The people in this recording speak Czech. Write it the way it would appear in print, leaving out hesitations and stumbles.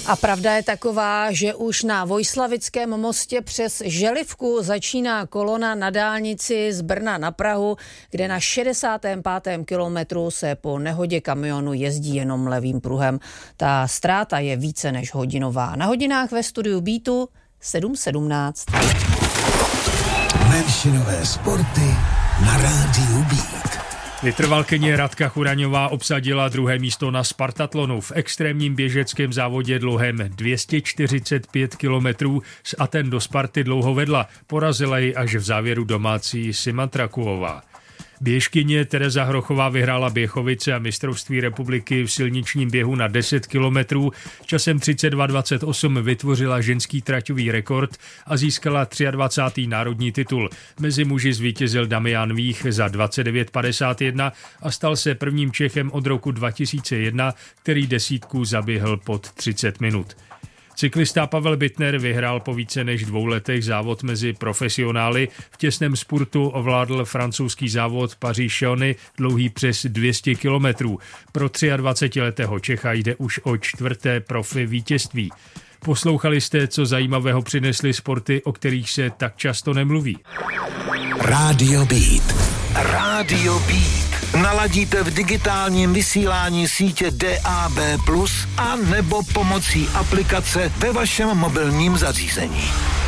A pravda je taková, že už na Vojslavickém mostě přes Želivku začíná kolona na dálnici z Brna na Prahu, kde na 65. kilometru se po nehodě kamionu jezdí jenom levým pruhem. Ta ztráta je více než hodinová. Na hodinách ve studiu Beatu 7:17. Menšinové sporty na rádiu Beat. Vytrvalkyně Radka Churaňová obsadila druhé místo na Spartatlonu. V extrémním běžeckém závodě dlouhém 245 kilometrů z Aten do Sparty dlouho vedla. Porazila ji až v závěru domácí Sima Trakuová. Běžkyně Tereza Hrochová vyhrála Běchovice a mistrovství republiky v silničním běhu na 10 kilometrů. Časem 32:28 vytvořila ženský traťový rekord a získala 23. národní titul. Mezi muži zvítězil Damian Vích za 29:51 a stal se prvním Čechem od roku 2001, který desítku zaběhl pod 30 minut. Cyklista Pavel Bittner vyhrál po více než 2 letech závod mezi profesionály. V těsném spurtu ovládl francouzský závod Paříž-Chauny dlouhý přes 200 kilometrů. Pro 23letého Čecha jde už o 4. profi vítězství. Poslouchali jste, co zajímavého přinesly sporty, o kterých se tak často nemluví. Radio Beat. Radio Beat. Naladíte v digitálním vysílání sítě DAB+, a nebo pomocí aplikace ve vašem mobilním zařízení.